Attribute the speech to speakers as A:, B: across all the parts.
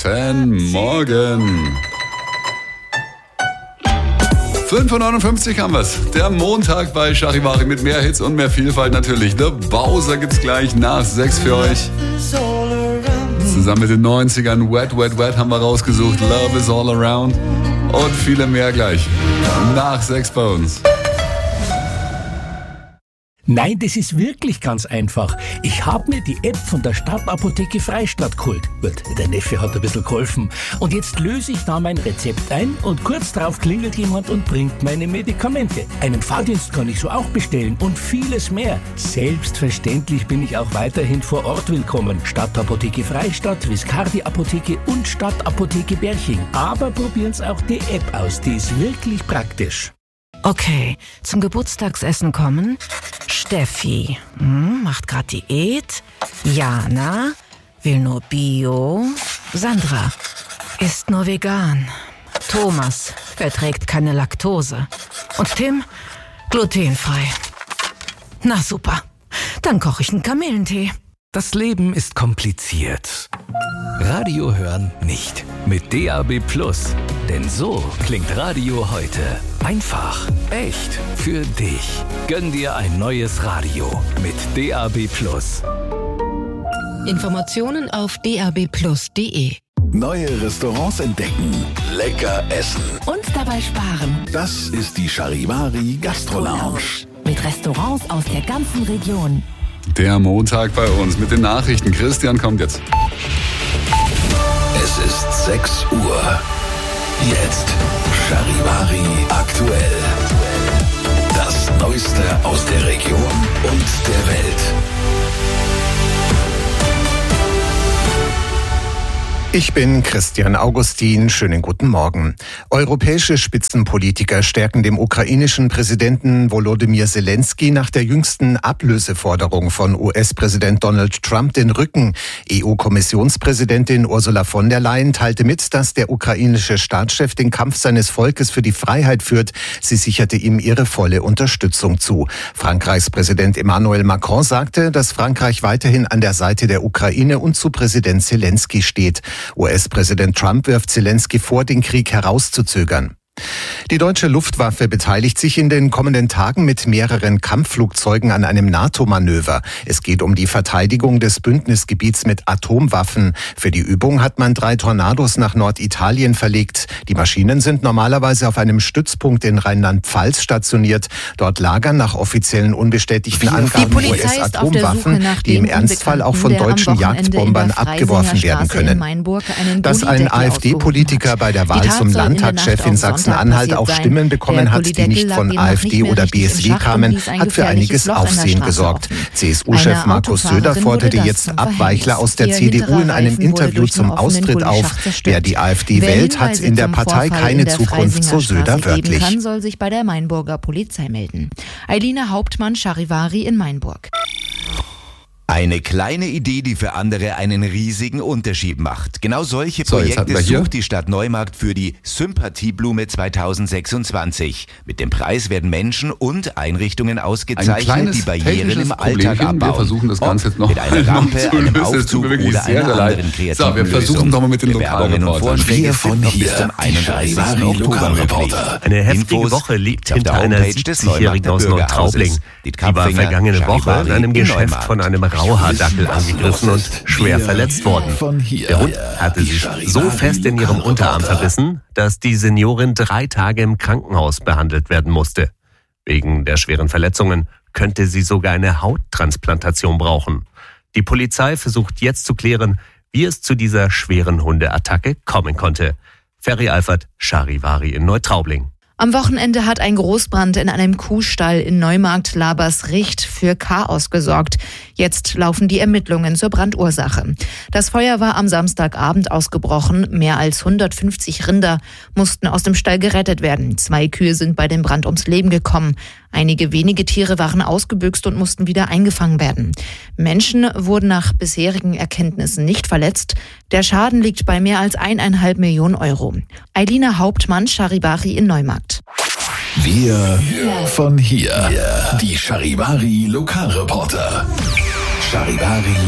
A: Guten Morgen. 5:59 haben wir's. Der Montag bei Charivari mit mehr Hits und mehr Vielfalt natürlich. The Bowser gibt's gleich nach 6 für euch. Zusammen mit den 90ern Wet, Wet, Wet haben wir rausgesucht. Love is all around. Und viele mehr gleich. Nach 6 bei uns.
B: Nein, das ist wirklich ganz einfach. Ich habe mir die App von der Stadtapotheke Freistadt geholt. Gut, der Neffe hat ein bisschen geholfen. Und jetzt löse ich da mein Rezept ein und kurz darauf klingelt jemand und bringt meine Medikamente. Einen Fahrdienst kann ich so auch bestellen und vieles mehr. Selbstverständlich bin ich auch weiterhin vor Ort willkommen. Stadtapotheke Freistadt, Viscardi Apotheke und Stadtapotheke Berching. Aber probieren's auch die App aus, die ist wirklich praktisch.
C: Okay, zum Geburtstagsessen kommen Steffi, macht grad Diät, Jana, will nur Bio, Sandra, isst nur vegan, Thomas, verträgt keine Laktose und Tim, glutenfrei. Na super, dann koche ich einen Kamillentee.
D: Das Leben ist kompliziert. Radio hören nicht. Mit DAB+. Denn so klingt Radio heute. Einfach, echt, für dich. Gönn dir ein neues Radio mit DAB+.
C: Informationen auf dabplus.de.
E: Neue Restaurants entdecken, lecker essen.
C: Und dabei sparen.
E: Das ist die Charivari Gastro-Lounge.
C: Mit Restaurants aus der ganzen Region.
A: Der Montag bei uns mit den Nachrichten. Christian kommt jetzt.
E: Es ist 6 Uhr. Jetzt Charivari aktuell. Das Neueste aus der Region und der Welt.
F: Ich bin Christian Augustin. Schönen guten Morgen. Europäische Spitzenpolitiker stärken dem ukrainischen Präsidenten Volodymyr Zelensky nach der jüngsten Ablöseforderung von US-Präsident Donald Trump den Rücken. EU-Kommissionspräsidentin Ursula von der Leyen teilte mit, dass der ukrainische Staatschef den Kampf seines Volkes für die Freiheit führt. Sie sicherte ihm ihre volle Unterstützung zu. Frankreichs Präsident Emmanuel Macron sagte, dass Frankreich weiterhin an der Seite der Ukraine und zu Präsident Zelensky steht. US-Präsident Trump wirft Zelensky vor, den Krieg herauszuzögern. Die deutsche Luftwaffe beteiligt sich in den kommenden Tagen mit mehreren Kampfflugzeugen an einem NATO-Manöver. Es geht um die Verteidigung des Bündnisgebiets mit Atomwaffen. Für die Übung hat man 3 Tornados nach Norditalien verlegt. Die Maschinen sind normalerweise auf einem Stützpunkt in Rheinland-Pfalz stationiert. Dort lagern nach offiziellen unbestätigten Angaben US-Atomwaffen, die im Ernstfall auch von deutschen Jagdbombern abgeworfen werden können. Dass ein AfD-Politiker bei der Wahl zum Landtagschef in Sachsen-Anhalt auch Stimmen bekommen hat, die nicht von AfD oder BSW kamen, hat für einiges Aufsehen gesorgt. CSU-Chef Markus Söder forderte jetzt Abweichler aus der CDU in einem Interview zum Austritt auf. Wer die AfD wählt, hat in der Partei keine Zukunft, so Söder wörtlich.
G: Kann, soll sich bei der Mainburger Polizei melden. Eilina Hauptmann, Charivari in Mainburg.
H: Eine kleine Idee, die für andere einen riesigen Unterschied macht. Genau solche Projekte sucht die Stadt Neumarkt für die Sympathieblume 2026. Mit dem Preis werden Menschen und Einrichtungen ausgezeichnet, die Barrieren im Alltag abbauen.
A: Wir versuchen das Ganze jetzt noch
H: mit einer Rampe, einem Aufzug oder einer anderen kreativen
A: So, wir versuchen nochmal mit den
H: Lokalreportern. Wir von hier, bis zum 31. Oktober möglich.
I: Eine heftige Woche liegt hinter einer 70-Jährigen aus Neutraubling. Die war vergangene Woche in einem Geschäft von einem Rauhaardackel angegriffen und schwer verletzt worden. Der Hund hatte sich so fest in ihrem Unterarm verbissen, dass die Seniorin 3 Tage im Krankenhaus behandelt werden musste. Wegen der schweren Verletzungen könnte sie sogar eine Hauttransplantation brauchen. Die Polizei versucht jetzt zu klären, wie es zu dieser schweren Hundeattacke kommen konnte. Ferry Alfert, Charivari in Neutraubling.
G: Am Wochenende hat ein Großbrand in einem Kuhstall in Neumarkt-Labersricht für Chaos gesorgt. Jetzt laufen die Ermittlungen zur Brandursache. Das Feuer war am Samstagabend ausgebrochen. Mehr als 150 Rinder mussten aus dem Stall gerettet werden. 2 Kühe sind bei dem Brand ums Leben gekommen. Einige wenige Tiere waren ausgebüxt und mussten wieder eingefangen werden. Menschen wurden nach bisherigen Erkenntnissen nicht verletzt. Der Schaden liegt bei mehr als 1,5 Millionen Euro. Eilina Hauptmann, Charivari in Neumarkt.
E: Wir von hier. Die Charivari Lokalreporter. Charivari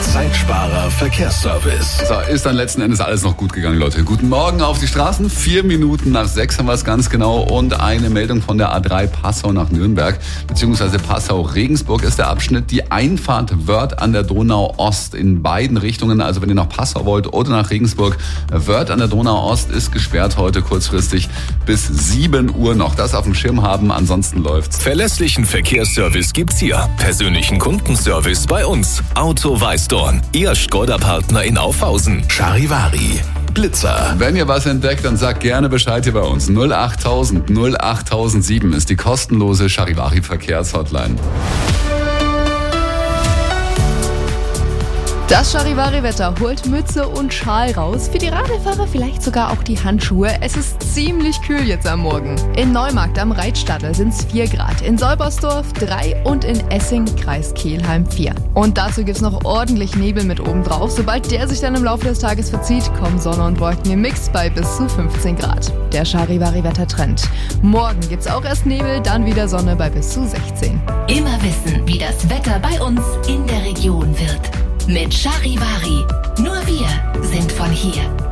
E: Zeitsparer Verkehrsservice.
A: So, ist dann letzten Endes alles noch gut gegangen, Leute. Guten Morgen auf die Straßen. 4 Minuten nach 6 haben wir es ganz genau. Und eine Meldung von der A3 Passau nach Nürnberg, beziehungsweise Passau-Regensburg ist der Abschnitt. Die Einfahrt Wörth an der Donau-Ost in beiden Richtungen. Also wenn ihr nach Passau wollt oder nach Regensburg. Wörth an der Donau-Ost ist gesperrt heute kurzfristig bis 7 Uhr noch. Das auf dem Schirm haben, ansonsten läuft's.
E: Verlässlichen Verkehrsservice gibt's hier. Persönlichen Kundenservice bei uns. Auto Weißdorf. Ihr Skoda-Partner in Aufhausen. Charivari. Blitzer.
A: Wenn ihr was entdeckt, dann sagt gerne Bescheid hier bei uns. 08000 08007 ist die kostenlose Charivari Verkehrshotline.
J: Das Charivari-Wetter holt Mütze und Schal raus. Für die Radlfahrer vielleicht sogar auch die Handschuhe. Es ist ziemlich kühl jetzt am Morgen. In Neumarkt am Reitstadel sind es 4 Grad, in Solbersdorf 3 und in Essing, Kreis Kelheim 4. Und dazu gibt's noch ordentlich Nebel mit oben drauf. Sobald der sich dann im Laufe des Tages verzieht, kommen Sonne und Wolken im Mix bei bis zu 15 Grad. Der Charivari-Wettertrend. Morgen gibt's auch erst Nebel, dann wieder Sonne bei bis zu 16.
C: Immer wissen, wie das Wetter bei uns in der Region wird. Mit Charivari. Nur wir sind von hier.